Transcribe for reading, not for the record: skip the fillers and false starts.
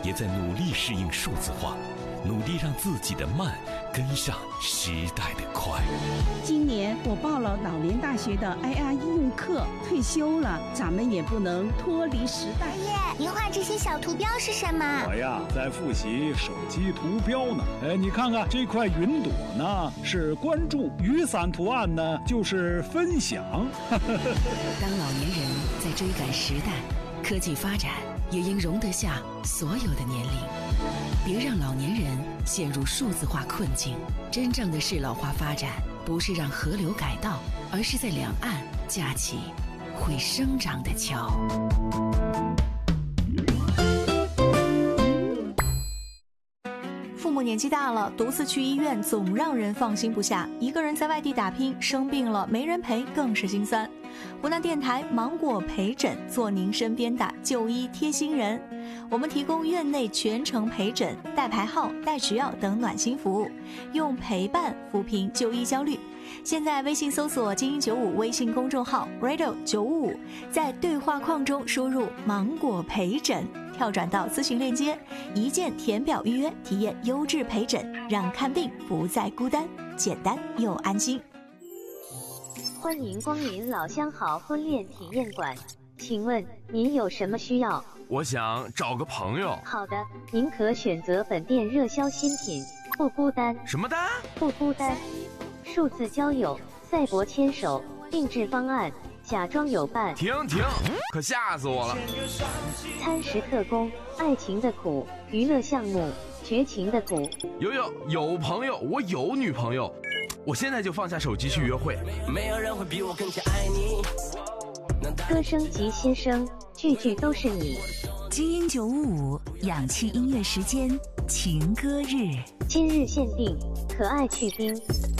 也在努力适应数字化，努力让自己的慢跟上时代的快。 今年我报了老年大学的 IR 应用课，退休了，咱们也不能脱离时代。 爷爷，您画这些小图标是什么？ 我呀，在复习手机图标呢。你看看这块云朵呢，是关注；雨伞图案呢，就是分享。 当老年人在追赶时代，科技发展也应容得下所有的年龄。别让老年人陷入数字化困境。真正的适老化发展，不是让河流改道，而是在两岸架起会生长的桥。 父母年纪大了，独自去医院总让人放心不下。一个人在外地打拼，生病了没人陪，更是心酸。湖南电台芒果陪诊，做您身边的就医贴心人。我们提供院内全程陪诊、带牌号、带取药等暖心服务，用陪伴抚平就医焦虑。现在微信搜索精英95微信公众号 radio955， 在对话框中输入芒果陪诊，跳转到咨询链接，一键填表预约，体验优质陪诊，让看病不再孤单，简单又安心。 欢迎光临老相好婚恋体验馆，请问您有什么需要？ 我想找个朋友。 好的，您可选择本店热销新品，不孤单。 什么单？ 不孤单。数字交友、赛博牵手、定制方案、假装有伴。 停，可吓死我了！ 餐食特工、爱情的苦、娱乐项目、绝情的苦。 有朋友，我有女朋友，我现在就放下手机去约会。 没有人会比我更加爱你。 歌声及先生，句句都是你。 精英955氧气音乐时间，情歌日， 今日限定，可爱去冰。